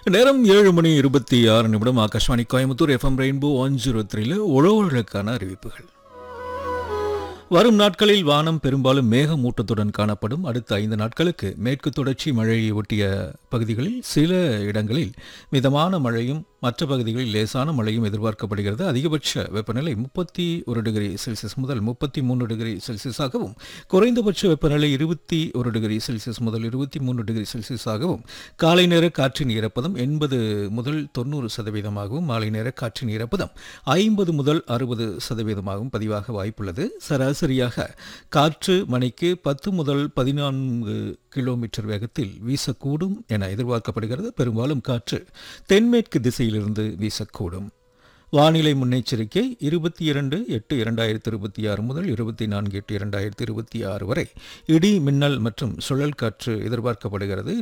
நேரம் 7:26 Akashvani Coimbatore FM rainbow 103 உழவர்களுக்கான அறிவிப்புகள். வரும் நாட்களில் வானம் பெரும்பாலும் மேகமூட்டத்துடன் காணப்படும். அடுத்த 5 நாட்களுக்கு மேற்கு தொடர்ச்சி மழையை ஒட்டிய பகுதிகளில் சில இடங்களில் மிதமான மழையும் மற்ற பகுதிகளில் லேசான மழையும் எதிர்பார்க்கப்படுகிறது. அதிகபட்ச வெப்பநிலை 31 டிகிரி செல்சியஸ் முதல் 33 டிகிரி செல்சியஸாகவும், குறைந்தபட்ச வெப்பநிலை 21 டிகிரி செல்சியஸ் முதல் 23 டிகிரி செல்சியஸாகவும், காலை நேர காற்றின் ஈரப்பதம் 80 முதல் 90% மாலை நேர காற்றின் ஈரப்பதம் 50 முதல் 60% பதிவாக வாய்ப்புள்ளது. சராசரியாக காற்று மணிக்கு 10 முதல் 14 கிலோமீட்டர் வேகத்தில் வீசக்கூடும் என எதிர்பார்க்கப்படுகிறது. பெரும்பாலும் காற்று தென்மேற்கு திசையிலிருந்து வீசக்கூடும். வானிலை முன்னெச்சரிக்கை 22/8/2026 முதல் 24/8/2026 வரை இடி மின்னல் மற்றும் சுழல் காற்று எதிர்பார்க்கப்படுகிறது.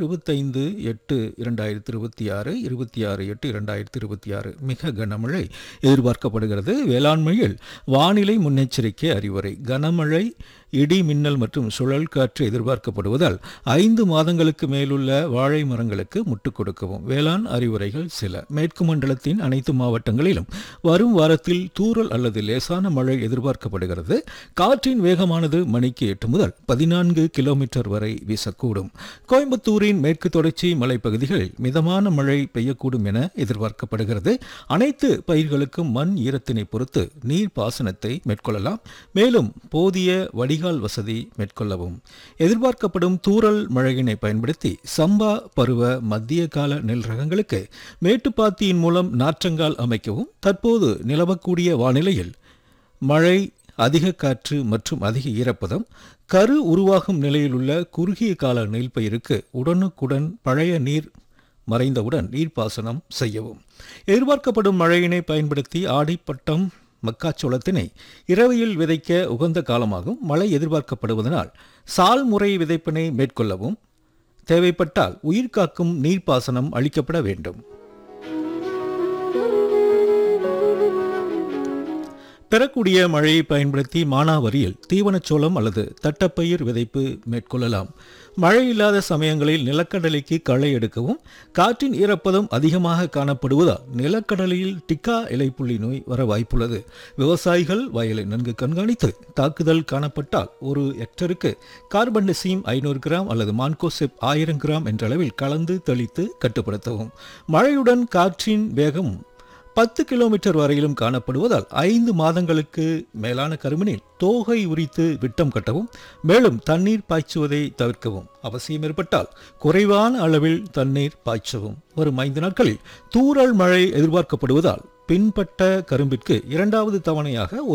25/8/2026 26/8/2026 மிக கனமழை எதிர்பார்க்கப்படுகிறது. வேளாண்மையில் வானிலை முன்னெச்சரிக்கை அறிவுரை: கனமழை, இடி மின்னல் மற்றும் சுழல் காற்று எதிர்பார்க்கப்படுவதால் 5 மாதங்களுக்கு மேலுள்ள வாழை மரங்களுக்கு முட்டுக் கொடுக்கவும். வேளாண் அறிவுரைகள் சில: மேற்கு மண்டலத்தின் அனைத்து மாவட்டங்களிலும் வரும் வாரத்தில் தூறல் அல்லது லேசான மழை எதிர்பார்க்கப்படுகிறது. காற்றின் வேகமானது மணிக்கு 8 முதல் 14 கிலோமீட்டர் வரை வீசக்கூடும். கோயம்புத்தூரின் மேற்கு தொடர்ச்சி மலைப்பகுதிகளில் மிதமான மழை பெய்யக்கூடும் என எதிர்பார்க்கப்படுகிறது. அனைத்து பயிர்களுக்கும் மண் ஈரத்தினை பொறுத்து நீர் பாசனத்தை மேற்கொள்ளலாம். மேலும் போதிய வடிகால் வசதி மேற்கொள்ளவும். எதிர்பார்க்கப்படும் தூறல் மழையினை பயன்படுத்தி சம்பா பருவ மத்திய கால நெல் ரகங்களுக்கு மேட்டுப்பாத்தியின் மூலம் நாற்றங்கால் அமைக்கவும். தற்போது நிலவக்கூடிய வானிலையில் மழை, அதிக காற்று மற்றும் அதிக ஈரப்பதம், கரு உருவாகும் நிலையில் உள்ள குறுகிய கால நெல் பயிருக்கு உடனுக்குடன் பழைய நீர் மறைந்தவுடன் நீர்ப்பாசனம் செய்யவும். எதிர்பார்க்கப்படும் மழையினை பயன்படுத்தி ஆடிப்பட்டம் மக்காச்சோளத்தினை இரவையில் விதைக்க உகந்த காலமாகும். மழை எதிர்பார்க்கப்படுவதனால் சால் முறை விதைப்பினை மேற்கொள்ளவும். தேவைப்பட்டால் உயிர்காக்கும் நீர்ப்பாசனம் அளிக்கப்பட வேண்டும். பெறக்கூடிய மழையை பயன்படுத்தி மானாவரியில் தீவனச்சோளம் அல்லது தட்டப்பயிர் விதைப்பு மேற்கொள்ளலாம். மழை இல்லாத சமயங்களில் நிலக்கடலைக்கு களை எடுக்கவும். காற்றின் ஈரப்பதம் அதிகமாக காணப்படுவதால் நிலக்கடலையில் டிக்கா இலைப்புள்ளி நோய் வர வாய்ப்புள்ளது. விவசாயிகள் வயலை நன்கு கண்காணித்து தாக்குதல் காணப்பட்டால் 1 ஹெக்டருக்கு கார்பன்டசீம் 500 கிராம் அல்லது மான்கோசெப் 1000 கிராம் என்ற அளவில் கலந்து தெளித்து கட்டுப்படுத்தவும். மழையுடன் காற்றின் வேகம் 10 கிலோமீட்டர் வரையிலும் காணப்படுவதால் 5 மாதங்களுக்கு மேலான கரும்பினில் தோகை உரித்து விட்டம் கட்டவும். மேலும் தண்ணீர் பாய்ச்சுவதை தவிர்க்கவும். அவசியம் ஏற்பட்டால் குறைவான அளவில் தண்ணீர் பாய்ச்சவும். வரும் 5 நாட்களில் தூறல் மழை எதிர்பார்க்கப்படுவதால் பின்பட்ட கரும்பிற்கு 2வது தவணையாக